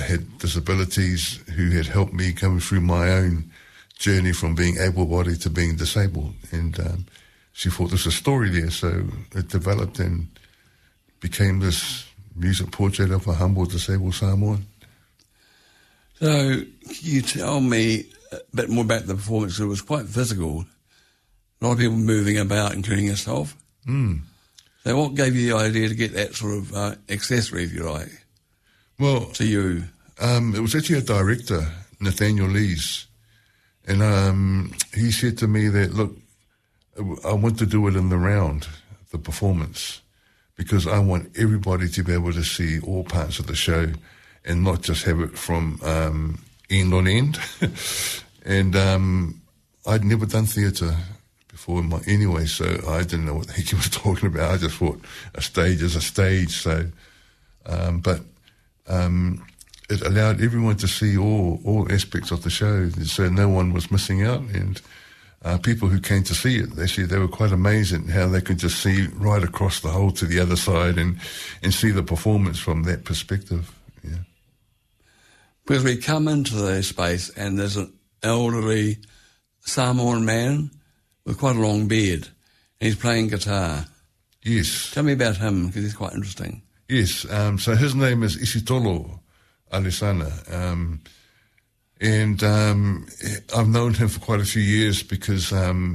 had disabilities who had helped me coming through my own journey from being able-bodied to being disabled. And she thought there's a story there, so it developed and became this music portrait of a humble disabled Samoan. So can you tell me a bit more about the performance? It was quite physical. A lot of people moving about, including yourself. So what gave you the idea to get that sort of accessory, if you like, to you? It was actually a director, Nathaniel Lees, and he said to me that, look, I want to do it in the round, the performance, because I want everybody to be able to see all parts of the show and not just have it from end on end. And I'd never done theatre before anyway, so I didn't know what the heck he was talking about. I just thought a stage is a stage. So, but it allowed everyone to see all aspects of the show, so no one was missing out. And people who came to see it, they were quite amazed at how they could just see right across the hole to the other side and see the performance from that perspective. Yeah. Because we come into the space and there's an elderly Samoan man with quite a long beard, and he's playing guitar. Yes. Tell me about him, because he's quite interesting. Yes, so his name is Isitolo Alisana, and I've known him for quite a few years because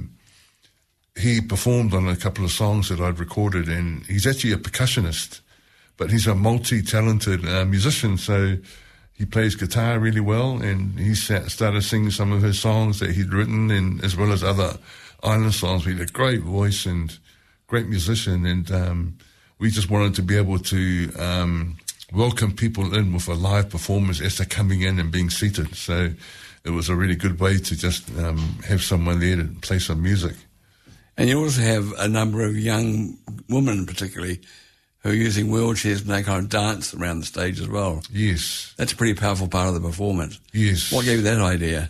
he performed on a couple of songs that I'd recorded, and he's actually a percussionist, but he's a multi-talented musician, so he plays guitar really well, and he started singing some of his songs that he'd written, and as well as other island songs. He had a great voice and great musician, and we just wanted to be able to welcome people in with a live performance as they're coming in and being seated. So it was a really good way to just have someone there to play some music. And you also have a number of young women, particularly, who are using wheelchairs, and they kind of dance around the stage as well. Yes. That's a pretty powerful part of the performance. Yes. What gave you that idea?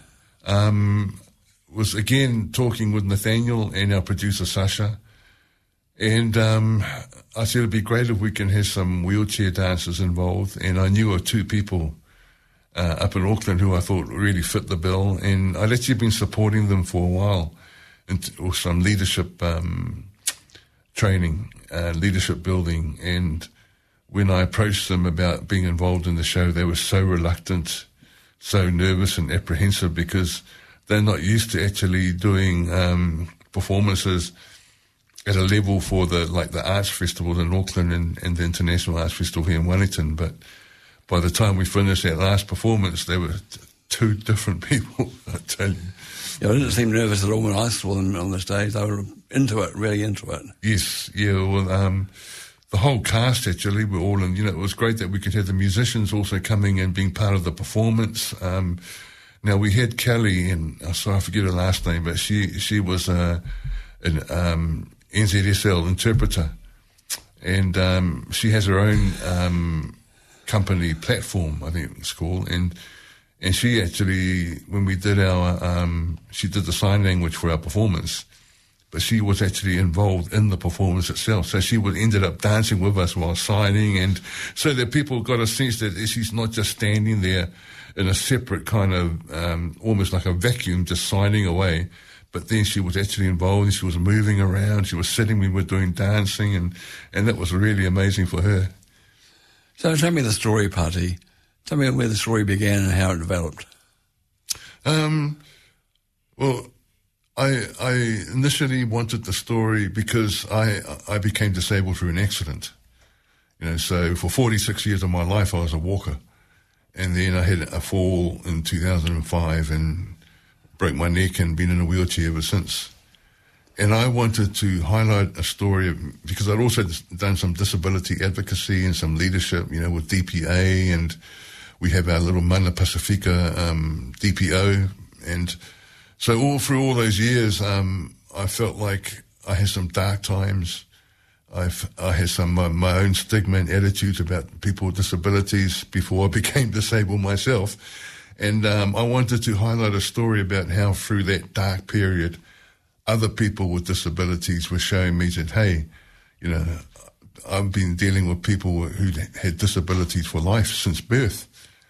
Was, again, talking with Nathaniel and our producer, Sasha. And I said it'd be great if we can have some wheelchair dancers involved. And I knew of two people up in Auckland who I thought really fit the bill. And I'd actually been supporting them for a while, with some leadership training, leadership building. And when I approached them about being involved in the show, they were so reluctant, so nervous and apprehensive, because they're not used to actually doing performances at a level for the arts festival in Auckland and the International Arts Festival here in Wellington. But by the time we finished that last performance, they were two different people, I tell you. Yeah, I didn't seem nervous at all when I saw them on the stage. They were into it, really into it. Yes, yeah, well, the whole cast actually were all in, it was great that we could have the musicians also coming and being part of the performance. Now, we had Kelly, and sorry, I forget her last name, but she was an NZSL interpreter, and she has her own company platform, I think it's called, and she actually, when we did she did the sign language for our performance, but she was actually involved in the performance itself. So she ended up dancing with us while signing, and so that people got a sense that she's not just standing there in a separate kind of, almost like a vacuum, just signing away. But then she was actually involved, and she was moving around, she was sitting, we were doing dancing, and that was really amazing for her. So tell me the story, Pāti. Tell me where the story began and how it developed. Well, I initially wanted the story because I became disabled through an accident. So for 46 years of my life I was a walker. And then I had a fall in 2005 and broke my neck and been in a wheelchair ever since. And I wanted to highlight a story because I'd also done some disability advocacy and some leadership, with DPA, and we have our little Mana Pacifica DPO. And so through all those years, I felt like I had some dark times. I had some my own stigma and attitudes about people with disabilities before I became disabled myself. And I wanted to highlight a story about how through that dark period, other people with disabilities were showing me that, hey, I've been dealing with people who had disabilities for life since birth.